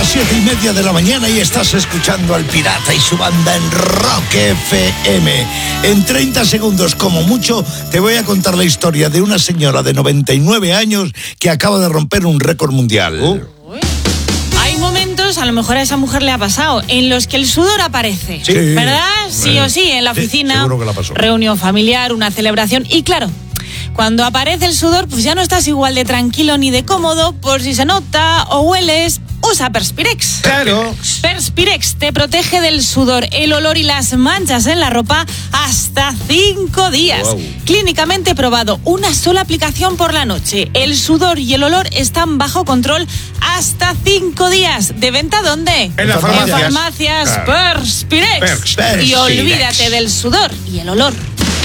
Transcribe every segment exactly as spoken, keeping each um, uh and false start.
las siete y media de la mañana y estás escuchando al Pirata y su banda en Rock F M. En treinta segundos, como mucho, te voy a contar la historia de una señora de noventa y nueve años que acaba de romper un récord mundial. Uh. Hay momentos, a lo mejor a esa mujer le ha pasado, en los que el sudor aparece, sí, ¿verdad? Sí bueno, o sí, en la oficina, sí, seguro que la pasó. Reunión familiar, una celebración, y claro, cuando aparece el sudor, pues ya no estás igual de tranquilo ni de cómodo, por si se nota o hueles, usa Perspirex. Claro. Perspirex te protege del sudor, el olor y las manchas en la ropa hasta cinco días. Wow. Clínicamente probado, una sola aplicación por la noche. El sudor y el olor están bajo control hasta cinco días. ¿De venta dónde? En las farmacias. En farmacias Claro. Perspirex. Perspirex. Y olvídate del sudor y el olor.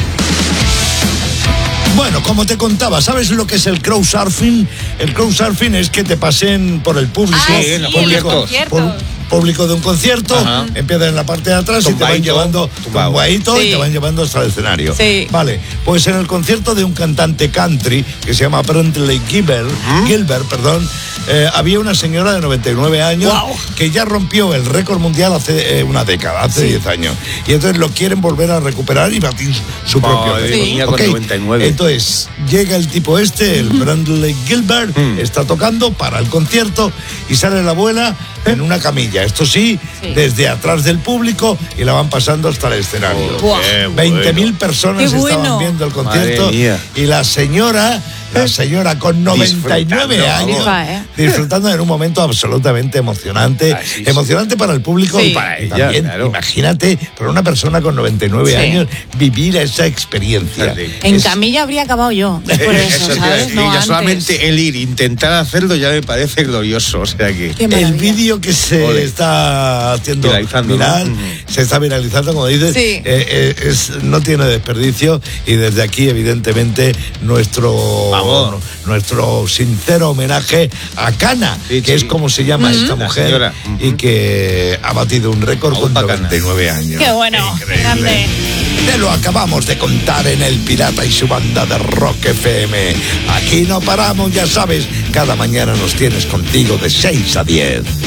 Bueno, como te contaba, ¿sabes lo que es el crowdsurfing? El crowdsurfing es que te pasen por el público. Ah, sí, sí, en los en los públicos. conciertos. Por- público de un concierto, Ajá. empiezan en la parte de atrás y te van Tumbadito, llevando tumbado. tumbadito Sí. y te van llevando hasta el escenario. Sí. Vale, pues en el concierto de un cantante country que se llama Brantley Gilbert, Gilbert, perdón, eh, había una señora de noventa y nueve años Wow. que ya rompió el récord mundial hace eh, una década, hace diez años. Y entonces lo quieren volver a recuperar y batir su propio Madre récord. mía, con Ok, noventa y nueve. Entonces llega el tipo este, el Brantley Gilbert, Mm. está tocando para el concierto y sale la abuela en una camilla. Esto sí, Sí. desde atrás del público y la van pasando hasta el escenario. Oh, Buah. qué veinte mil bueno. personas Qué estaban bueno. viendo el concierto Madre mía. y la señora, la señora con noventa y nueve Disfrutando, años, Flipa, ¿eh? disfrutando en un momento absolutamente emocionante, Ah, sí, sí. emocionante para el público Sí. y para Para ella, también, claro. imagínate, para una persona con noventa y nueve Sí. años vivir esa experiencia. Fíjate. En Es- camilla habría acabado yo, por eso, Eso te iba a ¿sabes? decir, No ya antes. solamente el ir, intentar hacerlo ya me parece glorioso. O sea que. Qué El maravilla. vídeo que se Ole. está haciendo Viralizando, viral, ¿no? se está viralizando, como dices, Sí. eh, eh, es, no tiene desperdicio y desde aquí, evidentemente, nuestro, Vamos. nuestro sincero homenaje a Cana, Sí, que sí. es como se llama esta La mujer señora. y que ha batido un récord con Aupa Cana. noventa y nueve años. Qué bueno, Increíble. grande. Te lo acabamos de contar en El Pirata y su banda de Rock F M. Aquí no paramos, ya sabes, cada mañana nos tienes contigo de seis a diez.